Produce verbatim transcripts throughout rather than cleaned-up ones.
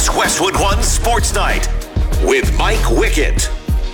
It's Westwood One Sports Night with Mike Wickett.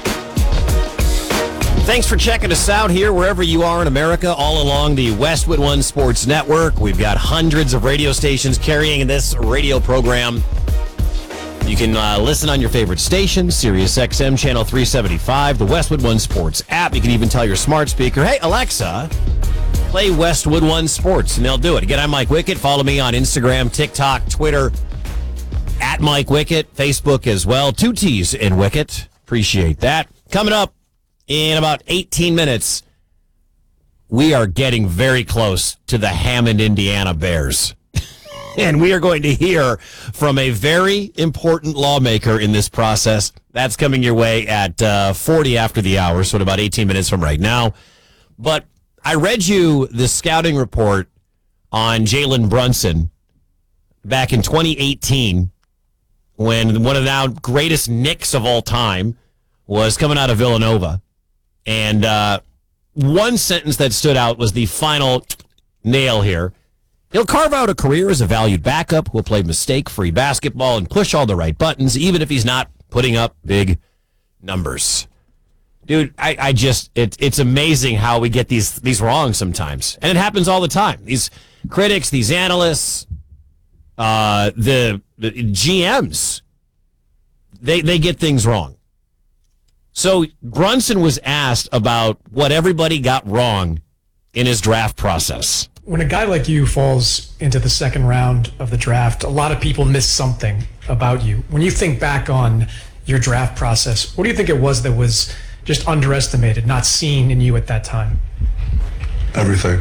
Thanks for checking us out here wherever you are in America, all along the Westwood One Sports Network. We've got hundreds of radio stations carrying this radio program. You can uh, listen on your favorite station, Sirius X M Channel three seventy-five, the Westwood One Sports app. You can even tell your smart speaker, hey, Alexa, play Westwood One Sports, and they'll do it. Again, I'm Mike Wickett. Follow me on Instagram, TikTok, Twitter, at Mike Wickett, Facebook as well. Two T's in Wickett. Appreciate that. Coming up in about eighteen minutes, we are getting very close to the Hammond, Indiana Bears. And we are going to hear from a very important lawmaker in this process. That's coming your way at uh, forty after the hour, so in about eighteen minutes from right now. But I read you the scouting report on Jalen Brunson back in twenty eighteen when one of the now greatest Knicks of all time was coming out of Villanova. And uh, one sentence that stood out was the final nail here. He'll carve out a career as a valued backup who will play mistake-free basketball and push all the right buttons, even if he's not putting up big numbers. Dude, I, I just, it, it's amazing how we get these these wrong sometimes. And it happens all the time. These critics, these analysts, uh, the, the G Ms, they, they get things wrong. So Brunson was asked about what everybody got wrong in his draft process. When a guy like you falls into the second round of the draft, a lot of people miss something about you. When you think back on your draft process, what do you think it was that was just underestimated, not seen in you at that time? Everything.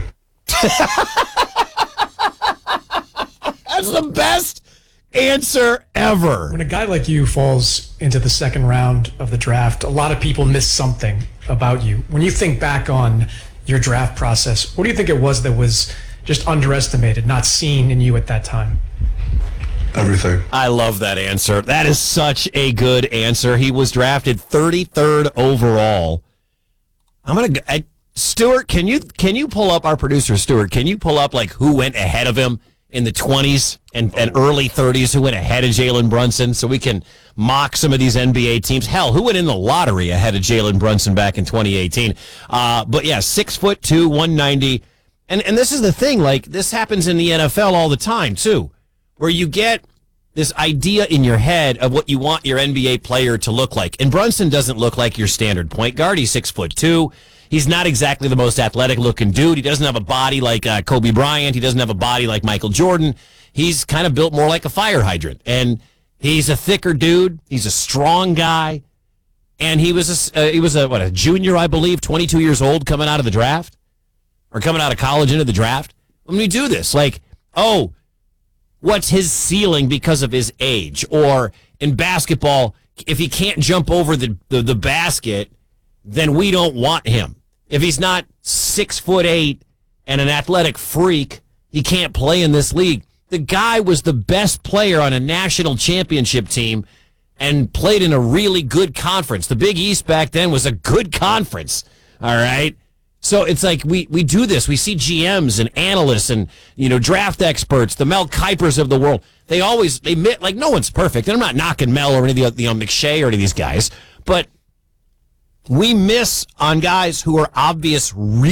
That's the best answer ever. When a guy like you falls into the second round of the draft, a lot of people miss something about you. When you think back on your draft process, what do you think it was that was just underestimated, not seen in you at that time? Everything. I love that answer. That is such a good answer. He was drafted thirty-third overall. I'm going to Stuart, can you can you pull up our producer Stuart? Can you pull up like who went ahead of him in the twenties and, and early thirties, who went ahead of Jalen Brunson, so we can mock some of these N B A teams? Hell, who went in the lottery ahead of Jalen Brunson back in twenty eighteen? Uh, but yeah, six foot two, one ninety. And, and this is the thing, like, this happens in the N F L all the time, too, where you get this idea in your head of what you want your N B A player to look like. And Brunson doesn't look like your standard point guard. He's six foot two. He's not exactly the most athletic-looking dude. He doesn't have a body like uh, Kobe Bryant. He doesn't have a body like Michael Jordan. He's kind of built more like a fire hydrant. And he's a thicker dude. He's a strong guy. And he was a, uh, he was a, what, a junior, I believe, twenty-two years old coming out of the draft? Or coming out of college into the draft? When we do this, like, oh, what's his ceiling because of his age? Or in basketball, if he can't jump over the, the, the basket, then we don't want him. If he's not six foot eight and an athletic freak, he can't play in this league. The guy was the best player on a national championship team and played in a really good conference. The Big East back then was a good conference. All right. So it's like we, we do this. We see G Ms and analysts and, you know, draft experts, the Mel Kipers of the world. They always, they admit, like, no one's perfect. And I'm not knocking Mel or any of the, you know, McShay or any of these guys, but we miss on guys who are obvious